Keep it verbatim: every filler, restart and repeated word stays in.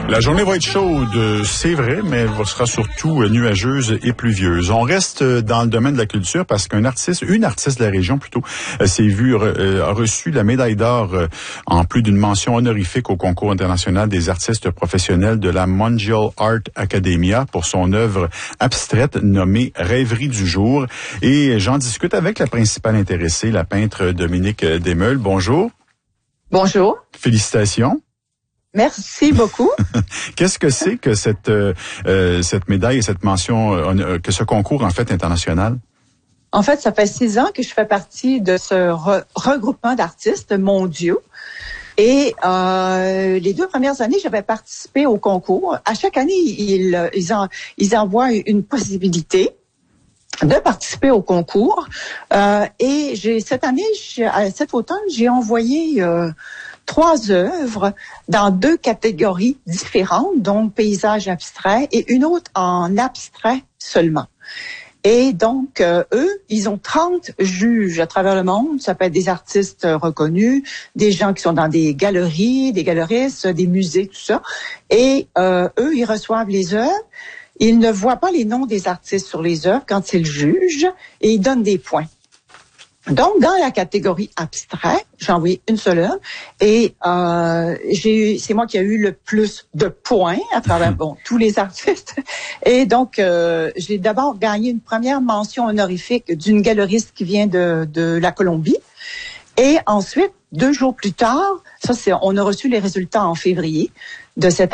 La journée va être chaude, c'est vrai, mais elle sera surtout nuageuse et pluvieuse. On reste dans le domaine de la culture parce qu'un artiste, une artiste de la région plutôt, s'est vue, a reçu la médaille d'or en plus d'une mention honorifique au concours international des artistes professionnels de la Mondial Art Academia pour son œuvre abstraite nommée Rêverie du jour. Et j'en discute avec la principale intéressée, la peintre Dominique Desmeules. Bonjour. Bonjour. Félicitations. Merci beaucoup. Qu'est-ce que c'est que cette euh, cette médaille et cette mention, euh, que ce concours en fait international? En fait, ça fait six ans que je fais partie de ce re- regroupement d'artistes mondiaux. Et euh, les deux premières années, j'avais participé au concours. À chaque année, ils ils, en, ils envoient une possibilité de participer au concours. Euh, et j'ai cette année, j'ai, cet automne, j'ai envoyé euh, trois œuvres dans deux catégories différentes, donc paysage abstrait et une autre en abstrait seulement. Et donc, euh, eux, ils ont trente juges à travers le monde. Ça peut être des artistes reconnus, des gens qui sont dans des galeries, des galeristes, des musées, tout ça. Et euh, eux, ils reçoivent les œuvres. Ils ne voient pas les noms des artistes sur les œuvres quand ils jugent et ils donnent des points. Donc, dans la catégorie abstrait, j'ai envoyé une seule œuvre et euh, j'ai eu, c'est moi qui ai eu le plus de points à travers bon tous les artistes. Et donc, euh, j'ai d'abord gagné une première mention honorifique d'une galeriste qui vient de, de la Colombie. Et ensuite, deux jours plus tard, ça c'est, on a reçu les résultats en février de cette